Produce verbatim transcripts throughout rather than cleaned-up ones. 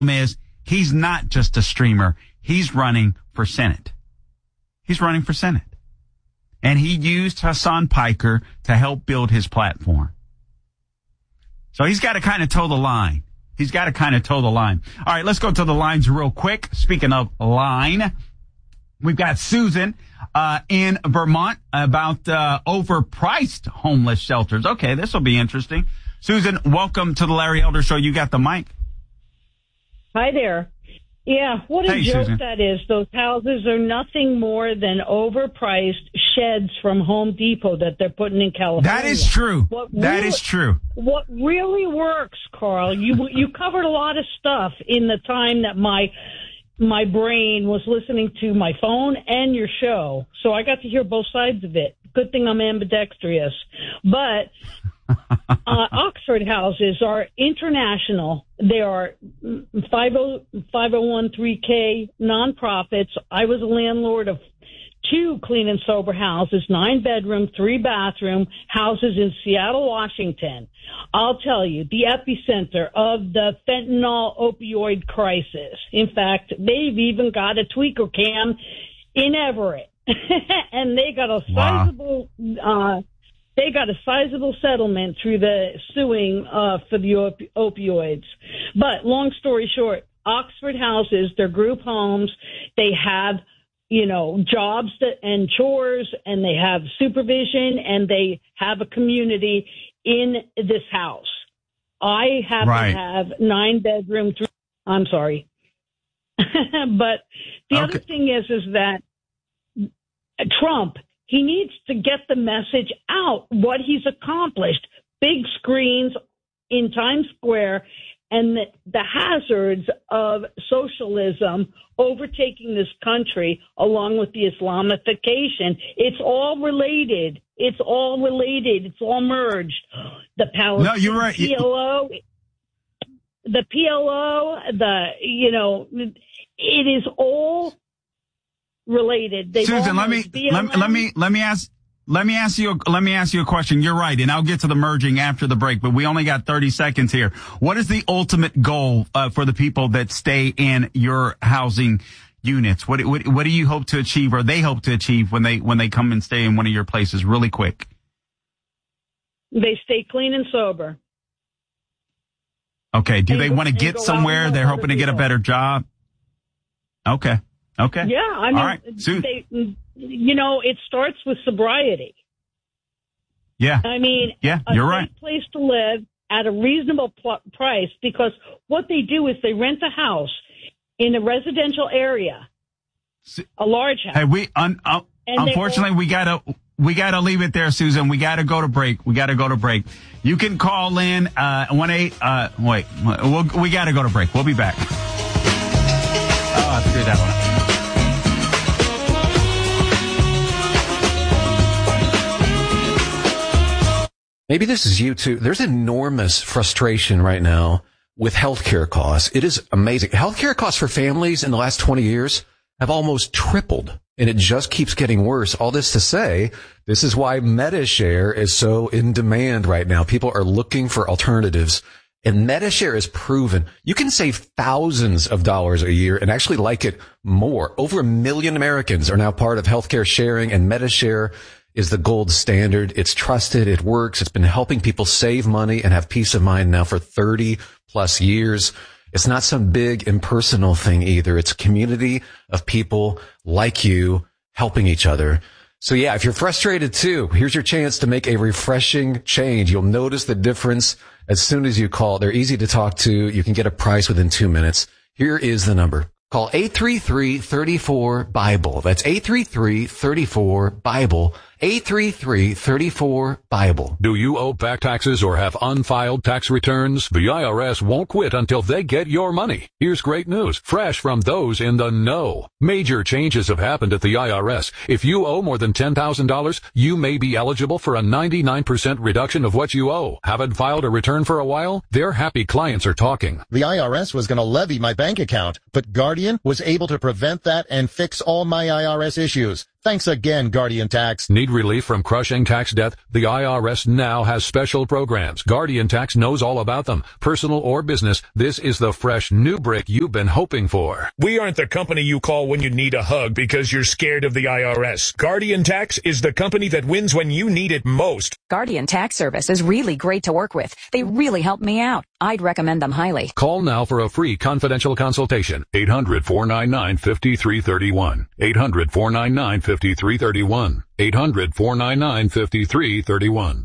is he's not just a streamer. He's running for Senate. He's running for Senate. And he used Hassan Piker to help build his platform. So he's got to kind of toe the line. He's got to kind of toe the line. All right, let's go to the lines real quick. Speaking of line, we've got Susan uh, in Vermont about uh, overpriced homeless shelters. Okay, this will be interesting. Susan, welcome to the Larry Elder Show. You got the mic. Hi there. Yeah, what a hey, joke Susan. that is. Those houses are nothing more than overpriced sheds from Home Depot that they're putting in California. That is true. What that really, is true. What really works, Carl, you you covered a lot of stuff in the time that my my brain was listening to my phone and your show. So I got to hear both sides of it. Good thing I'm ambidextrous. But uh, Oxford houses are international. They are five oh one c three nonprofits. I was a landlord of two clean and sober houses, nine bedroom, three bathroom houses in Seattle, Washington. I'll tell you, the epicenter of the fentanyl opioid crisis. In fact, they've even got a tweaker cam in Everett. And they got a sizable, wow. uh, they got a sizable settlement through the suing, uh, for the op- opioids. But long story short, Oxford houses, they're group homes. They have, you know, jobs that, and chores, and they have supervision, and they have a community in this house. I happen right. to have nine bedroom, three, I'm sorry. But the okay. other thing is, is that Trump, he needs to get the message out, what he's accomplished, big screens in Times Square, and the, the hazards of socialism overtaking this country along with the Islamification. It's all related. It's all related. It's all merged. The Palestinian no, you're right. P L O, the P L O, the, you know, it is all related. They've Susan, let me, let me, let me, let me ask, let me ask you, let me ask you a question. You're right. And I'll get to the merging after the break, but we only got thirty seconds here. What is the ultimate goal, uh, for the people that stay in your housing units? What, what, what do you hope to achieve, or they hope to achieve when they, when they come and stay in one of your places? Really quick. They stay clean and sober. Okay. Do and they go, want to get somewhere? They're hoping to get a better job. Okay. Okay. Yeah, I mean, all right. they, you know, it starts with sobriety. Yeah. I mean, yeah, a you're right. place to live at a reasonable pl- price, because what they do is they rent a house in a residential area, a large house. Hey, we un, uh, unfortunately we gotta we gotta leave it there, Susan. We gotta go to break. We gotta go to break. You can call in uh one eight. Uh, wait, we'll, we gotta go to break. We'll be back. Oh, I figured that one out. Maybe this is you too. There's enormous frustration right now with healthcare costs. It is amazing. Healthcare costs for families in the last twenty years have almost tripled, and it just keeps getting worse. All this to say, this is why MediShare is so in demand right now. People are looking for alternatives, and MediShare is proven you can save thousands of dollars a year and actually like it more. Over a million Americans are now part of healthcare sharing, and MediShare is the gold standard. It's trusted. It works. It's been helping people save money and have peace of mind now for thirty plus years. It's not some big impersonal thing either. It's a community of people like you helping each other. So yeah, if you're frustrated too, here's your chance to make a refreshing change. You'll notice the difference as soon as you call. They're easy to talk to. You can get a price within two minutes. Here is the number. Call eight three three, three four, BIBLE. That's eight three three, three four, BIBLE. eight three three, three four, BIBLE. Do you owe back taxes or have unfiled tax returns? The I R S won't quit until they get your money. Here's great news, fresh from those in the know. Major changes have happened at the I R S. If you owe more than ten thousand dollars, you may be eligible for a ninety-nine percent reduction of what you owe. Haven't filed a return for a while? Their happy clients are talking. The I R S was going to levy my bank account, but Guardian was able to prevent that and fix all my I R S issues. Thanks again, Guardian Tax. Need relief from crushing tax debt? The I R S now has special programs. Guardian Tax knows all about them. Personal or business, this is the fresh new break you've been hoping for. We aren't the company you call when you need a hug because you're scared of the I R S. Guardian Tax is the company that wins when you need it most. Guardian Tax Service is really great to work with. They really helped me out. I'd recommend them highly. Call now for a free confidential consultation. eight hundred, four nine nine, five three three one. eight hundred, four nine nine, five three three one. eight hundred, four nine nine, five three three one.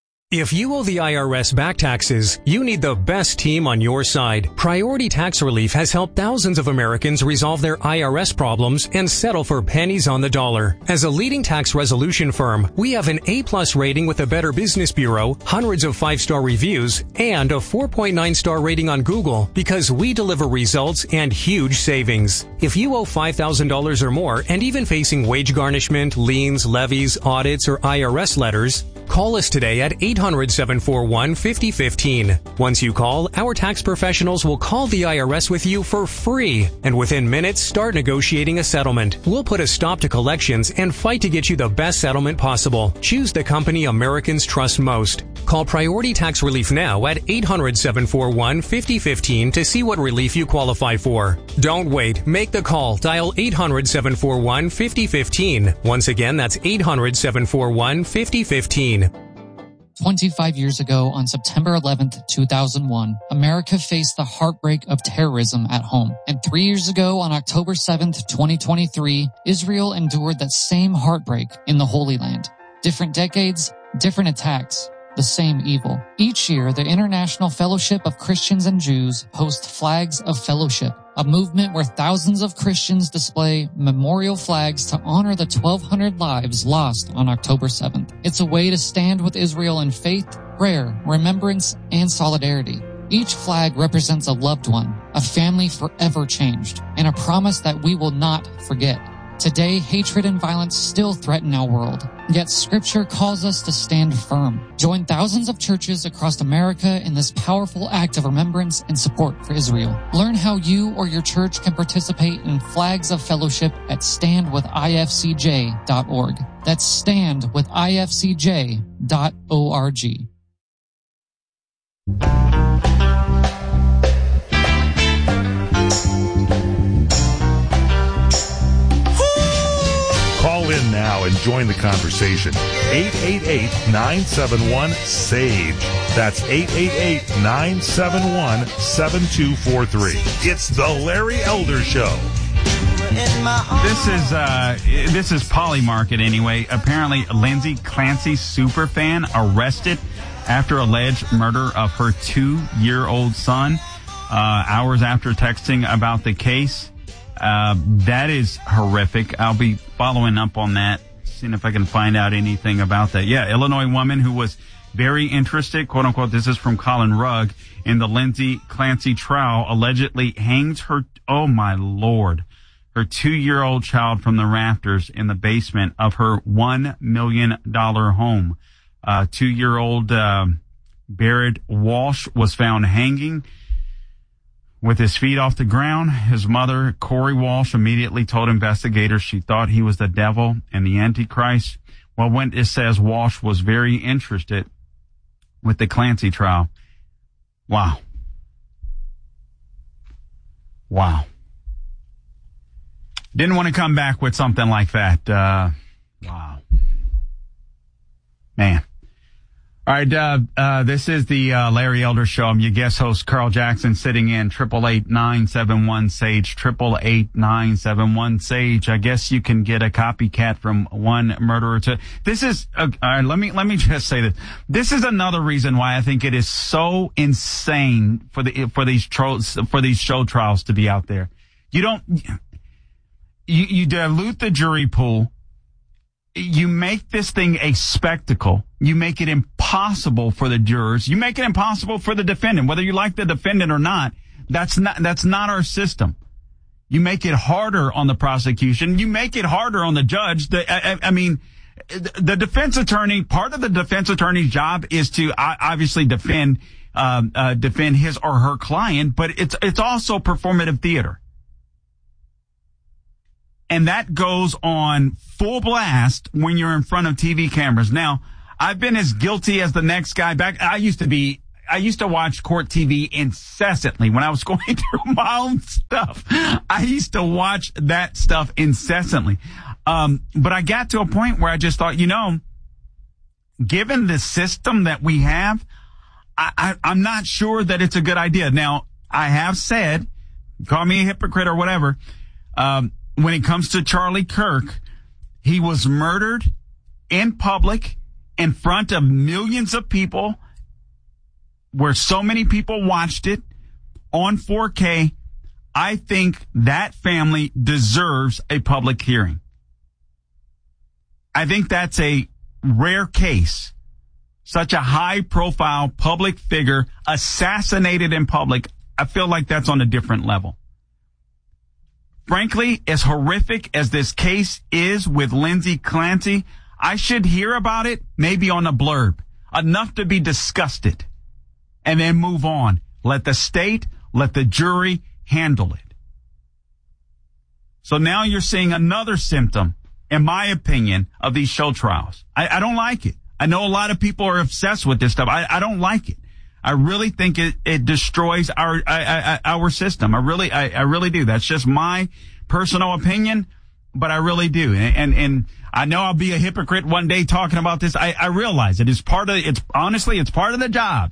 If you owe the I R S back taxes, you need the best team on your side. Priority Tax Relief has helped thousands of Americans resolve their I R S problems and settle for pennies on the dollar. As a leading tax resolution firm, we have an A-plus rating with the Better Business Bureau, hundreds of five-star reviews, and a four point nine star rating on Google because we deliver results and huge savings. If you owe five thousand dollars or more and even facing wage garnishment, liens, levies, audits, or I R S letters, call us today at eight hundred, seven four one, five oh one five. Once you call, our tax professionals will call the I R S with you for free, and within minutes start negotiating a settlement. We'll put a stop to collections and fight to get you the best settlement possible. Choose the company Americans trust most. Call Priority Tax Relief now at eight hundred, seven four one, five oh one five to see what relief you qualify for. Don't wait. Make the call. Dial eight hundred, seven four one, five oh one five. Once again, that's eight hundred, seven four one, five oh one five. twenty-five years ago, on September eleventh, two thousand one, America faced the heartbreak of terrorism at home. And three years ago, on October seventh, twenty twenty-three, Israel endured that same heartbreak in the Holy Land. Different decades, different attacks, the same evil. Each year, the International Fellowship of Christians and Jews hosts Flags of Fellowship, a movement where thousands of Christians display memorial flags to honor the twelve hundred lives lost on October seventh. It's a way to stand with Israel in faith, prayer, remembrance, and solidarity. Each flag represents a loved one, a family forever changed, and a promise that we will not forget. Today, hatred and violence still threaten our world, yet Scripture calls us to stand firm. Join thousands of churches across America in this powerful act of remembrance and support for Israel. Learn how you or your church can participate in Flags of Fellowship at stand with I F C J dot org. That's stand with I F C J dot org. Call in now and join the conversation. eight eight eight, nine seven one, S A G E. That's eight eight eight, nine seven one, seven two four three. It's the Larry Elder Show. This is uh, this is Polymarket anyway. Apparently, Lindsay Clancy superfan arrested after alleged murder of her two-year-old son. Uh, hours after texting about the case. Uh, that is horrific. I'll be following up on that, seeing if I can find out anything about that. Yeah, Illinois woman who was very interested, quote unquote, this is from Colin Rugg, in the Lindsay Clancy trial, allegedly hangs her, oh my Lord, her two-year-old child from the rafters in the basement of her one million dollars home. Uh, two-year-old, uh, Barrett Walsh was found hanging with his feet off the ground. His mother, Corey Walsh, immediately told investigators she thought he was the devil and the Antichrist. Well, when it says Walsh was very interested with the Clancy trial. Wow. Wow. Didn't want to come back with something like that. Uh, wow. Man. All right, uh, uh, this is the uh, Larry Elder Show. I'm your guest host, Carl Jackson, sitting in triple eight nine seven one SAGE, triple eight nine seven one SAGE. I guess you can get a copycat from one murderer to. This is uh, all right. Let me let me just say this. This is another reason why I think it is so insane for the for these tros for these show trials to be out there. You don't you you dilute the jury pool. You make this thing a spectacle. You make it impossible for the jurors. You make it impossible for the defendant, whether you like the defendant or not. That's not, that's not our system. You make it harder on the prosecution. You make it harder on the judge. The, I, I mean, the defense attorney, part of the defense attorney's job is to obviously defend, um, uh, defend his or her client, but it's, it's also performative theater. And that goes on full blast when you're in front of T V cameras. Now, I've been as guilty as the next guy back. I used to be, I used to watch court T V incessantly when I was going through my own stuff. I used to watch that stuff incessantly. Um, but I got to a point where I just thought, you know, given the system that we have, I, I, I'm not sure that it's a good idea. Now, I have said, call me a hypocrite or whatever, um, when it comes to Charlie Kirk, he was murdered in public in front of millions of people where so many people watched it on four K. I think that family deserves a public hearing. I think that's a rare case. Such a high profile public figure assassinated in public. I feel like that's on a different level. Frankly, as horrific as this case is with Lindsay Clancy, I should hear about it maybe on a blurb, enough to be disgusted, and then move on. Let the state, let the jury handle it. So now you're seeing another symptom, in my opinion, of these show trials. I, I don't like it. I know a lot of people are obsessed with this stuff. I, I don't like it. I really think it, it destroys our I, I, our system. I really, I, I really do. That's just my personal opinion, but I really do. And, and, and I know I'll be a hypocrite one day talking about this. I, I realize it is part of, it's honestly, it's part of the job.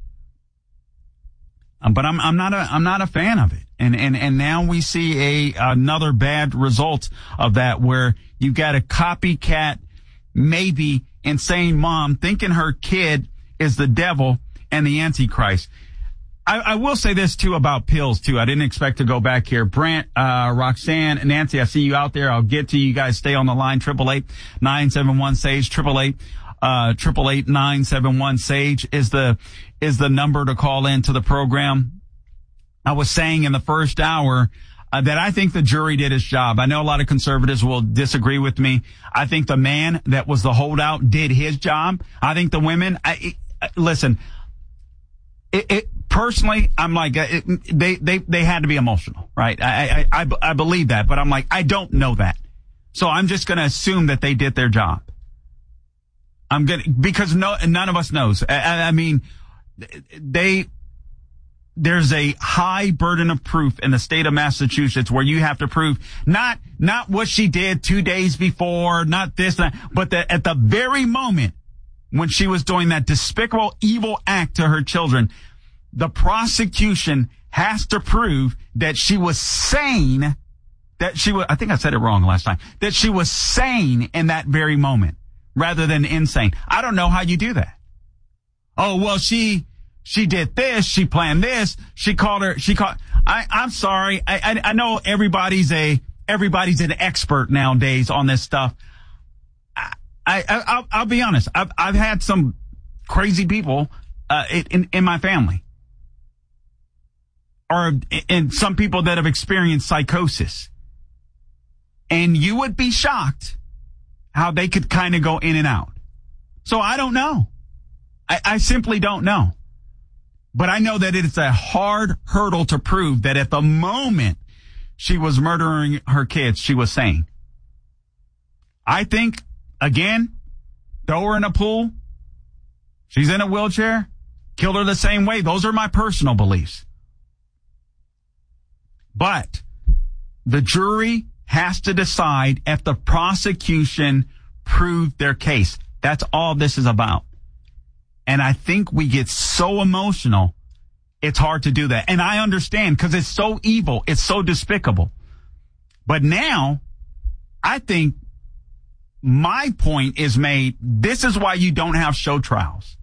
Um, but I'm, I'm not a, I'm not a fan of it. And, and, and now we see a, another bad result of that where you've got a copycat, maybe insane mom thinking her kid is the devil and the Antichrist. I, I will say this too about pills too. I didn't expect to go back here. Brent, uh, Roxanne, Nancy, I see you out there. I'll get to you guys. Stay on the line. Triple eight nine seven one Sage. Triple eight, uh, triple eight nine seven one Sage is the is the number to call into the program. I was saying in the first hour uh, that I think the jury did its job. I know a lot of conservatives will disagree with me. I think the man that was the holdout did his job. I think the women. I, I, listen. It, it, personally, I'm like, it, they, they, they had to be emotional, right? I, I, I, I believe that, but I'm like, I don't know that. So I'm just going to assume that they did their job. I'm going to, because no, none of us knows. I, I mean, they, there's a high burden of proof in the state of Massachusetts where you have to prove not, not what she did two days before, not this, but that at the very moment when she was doing that despicable, evil act to her children, the prosecution has to prove that she was sane, that she was, I think I said it wrong last time, that she was sane in that very moment rather than insane. I don't know how you do that. Oh, well, she, she did this, she planned this, she called her, she called, I, I'm sorry. I, I, I know everybody's a, everybody's an expert nowadays on this stuff. I, I, I'll, I'll be honest. I've, I've had some crazy people, uh, in, in my family. Or, and some people that have experienced psychosis. And you would be shocked how they could kind of go in and out. So I don't know. I, I simply don't know. But I know that it's a hard hurdle to prove that at the moment she was murdering her kids, she was sane. I think, again, throw her in a pool. She's in a wheelchair. Kill her the same way. Those are my personal beliefs. But the jury has to decide if the prosecution proved their case. That's all this is about. And I think we get so emotional, it's hard to do that. And I understand because it's so evil. It's so despicable. But now, I think my point is made. This is why you don't have show trials.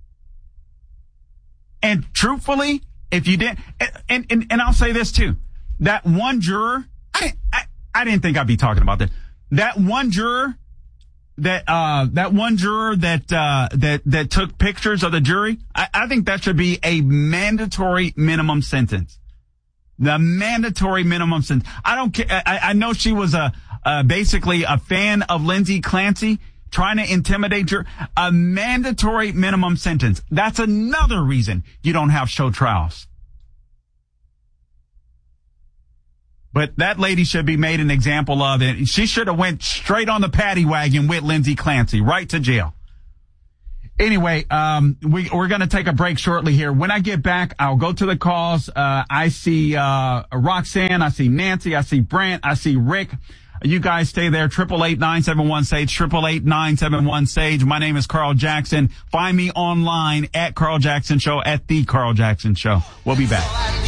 And truthfully, if you didn't, and, and, and I'll say this too, that one juror, I didn't, I, I didn't think I'd be talking about this. That one juror, that, uh, that one juror that, uh, that, that took pictures of the jury, I, I think that should be a mandatory minimum sentence. The mandatory minimum sentence. I don't care. I, I know she was a, uh, basically a fan of Lindsay Clancy, trying to intimidate her. A mandatory minimum sentence. That's another reason you don't have show trials. But But that lady should be made an example of it. She should have went straight on the paddy wagon with Lindsey Clancy, right to jail. Anyway, um, we, we're going to take a break shortly here. When I get back, I'll go to the calls. Uh, I see, uh, Roxanne. I see Nancy. I see Brent. I see Rick. You guys stay there. Triple eight nine seven one Sage. Triple eight nine seven one Sage. My name is Carl Jackson. Find me online at Carl Jackson Show, at the Carl Jackson Show. We'll be back.